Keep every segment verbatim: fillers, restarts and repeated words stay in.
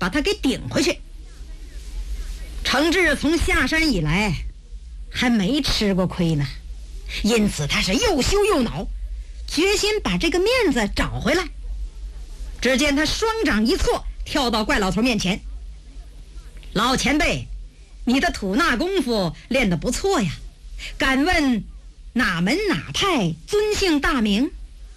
把他给顶回去。程志从下山以来还没吃过亏呢，因此他是又羞又恼，决心把这个面子找回来。只见他双掌一错，跳到怪老头面前：“老前辈，你的吐纳功夫练得不错呀，敢问哪门哪派，尊姓大名？”“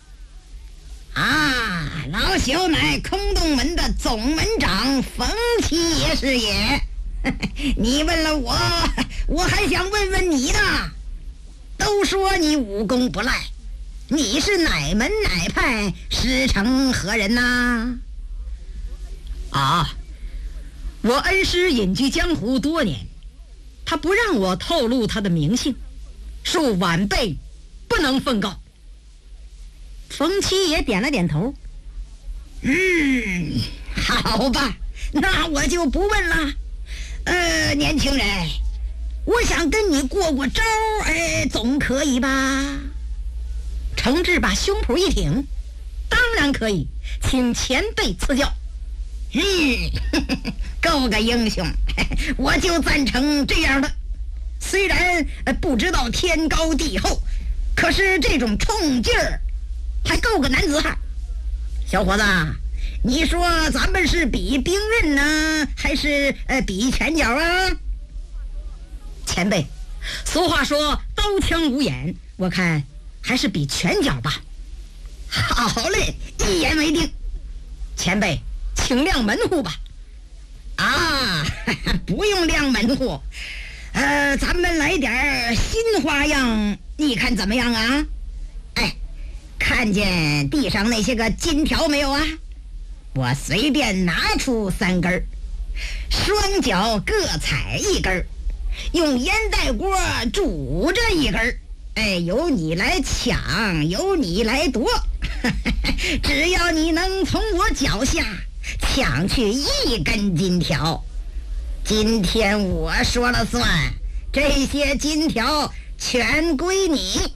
啊，老朽乃空洞门的总门长冯七爷是也。你问了我，我还想问问你呢。都说你武功不赖，你是哪门哪派，师承何人呐？”“ 啊，我恩师隐居江湖多年，他不让我透露他的名姓，恕晚辈不能奉告。”冯七爷点了点头：“ 嗯，好吧，那我就不问了。呃，年轻人，我想跟你过过招，哎，总可以吧？” 程志把胸脯一挺：“当然可以，请前辈赐教。”“ 嗯，够个英雄，我就赞成这样的。虽然不知道天高地厚，可是这种冲劲儿还够个男子汉。小伙子，你说咱们是比兵刃呢，还是呃比拳脚啊？”“ 前辈，俗话说刀枪无眼，我看还是比拳脚吧。”“ 好嘞，一言为定。 前辈，请亮门户吧。”“ 啊，不用亮门户，呃，咱们来点新花样，你看怎么样啊？哎，看见地上那些个金条没有啊？我随便拿出三根，双脚各踩一根，用烟袋锅煮着一根。哎，由你来抢，由你来夺，只要你能从我脚下抢去一根金条，今天我说了算，这些金条全归你。”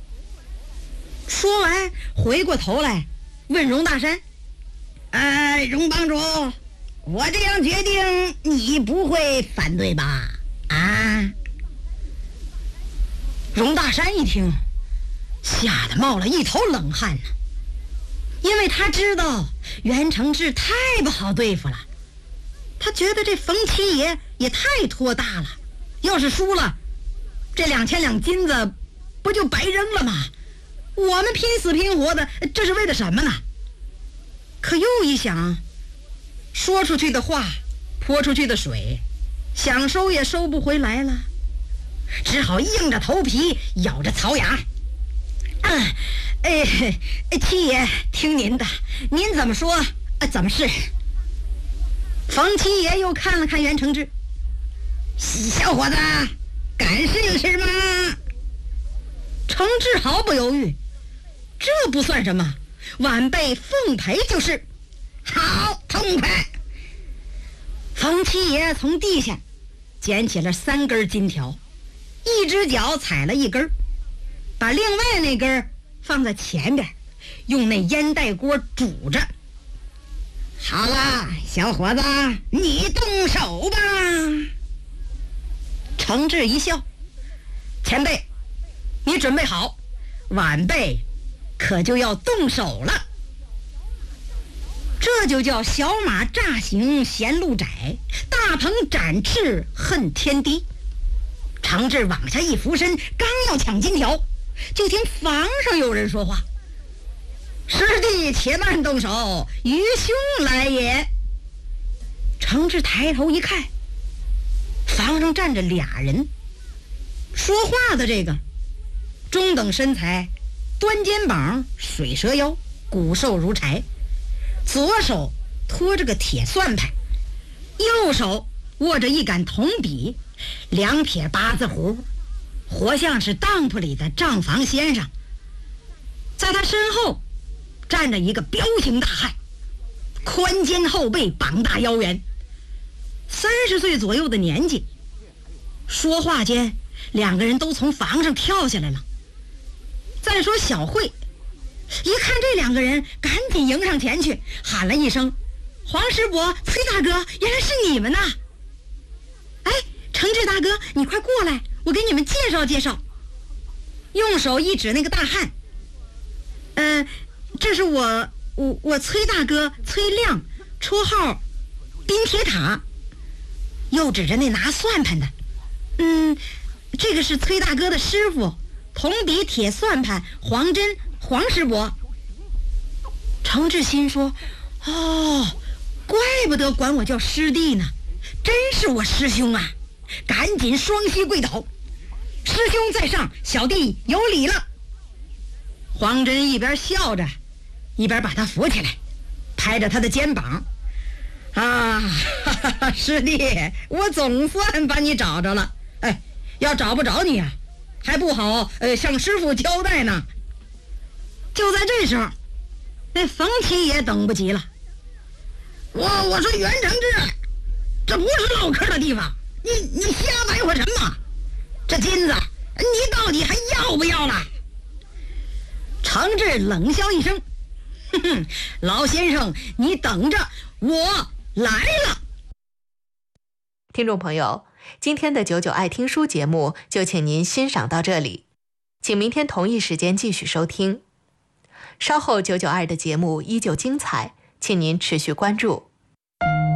说完回过头来问荣大山：“ 呃，荣帮主，我这样决定你不会反对吧？啊？” 荣大山一听，吓得冒了一头冷汗呢，因为他知道袁承志太不好对付了。他觉得这冯七爷也太托大了，要是输了，这两千两金子不就白扔了吗？我们拼死拼活的，这是为了什么呢？可又一想，说出去的话，泼出去的水，想收也收不回来了，只好硬着头皮，咬着槽牙：“嗯，哎，七爷，听您的，您怎么说，呃、怎么是？”冯七爷又看了看袁承志：“ 小伙子，敢试一试吗？” 承志毫不犹豫：“这不算什么，晚辈奉陪就是。”“ 好，痛快！” 冯七爷从地下捡起了三根金条，一只脚踩了一根，把另外那根放在前边，用那烟袋锅煮着。 “好了，小伙子，你动手吧。” 承志一笑：“前辈，你准备好，晚辈可就要动手了。”这就叫小马乍行嫌路窄，大鹏展翅恨天低。承志往下一俯身，刚要抢金条，就听房上有人说话：“师弟且慢动手，愚兄来也。”承志抬头一看，房上站着俩人。说话的这个中等身材，端肩膀，水蛇腰，骨瘦如柴，左手托着个铁算盘，右手握着一杆铜笔，两撇八字胡，活像是当铺里的账房先生。在他身后站着一个彪形大汉，宽肩后背，膀大腰圆，三十岁左右的年纪。说话间，两个人都从房上跳下来了。再说小慧，一看这两个人，赶紧迎上前去，喊了一声：“ 黄师伯、崔大哥，原来是你们呐！哎，程志大哥，你快过来，我给你们介绍介绍。用手一指那个大汉，嗯、呃，这是我我我崔大哥崔亮，绰号冰铁塔。又指着那拿算盘的，嗯，这个是崔大哥的师傅，铜笔铁算盘黄真黄师伯。程志心说：“哦，怪不得管我叫师弟呢，真是我师兄啊！”赶紧双膝跪倒，师兄在上，小弟有礼了。黄真一边笑着，一边把他扶起来，拍着他的肩膀：“啊，哈哈哈，师弟，我总算把你找着了。哎，要找不着你啊，还不好呃向师傅交代呢。”就在这时候，那冯七也等不及了。我我说袁承志，这不是唠嗑的地方，你你瞎白活什么？这金子你到底还要不要了？程志冷笑一声：“哼哼，老先生，你等着，我来了。” 听众朋友，今天的九九爱听书节目就请您欣赏到这里，请明天同一时间继续收听。稍后九九二的节目依旧精彩，请您持续关注。